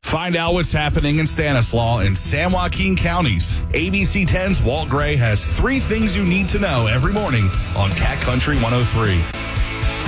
Find out what's happening in Stanislaus and San Joaquin counties. ABC 10's Walt Gray has 3 things you need to know every morning on Cat Country 103.